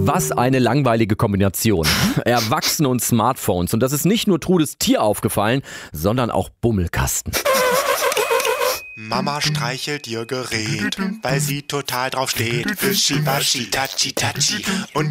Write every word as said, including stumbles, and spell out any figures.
Was eine langweilige Kombination. Erwachsene und Smartphones. Und das ist nicht nur Trudes Tier aufgefallen, sondern auch Bummelkasten. Mama streichelt ihr Gerät, weil sie total drauf steht. Fischi, Baschi, Tachi, Tachi. Und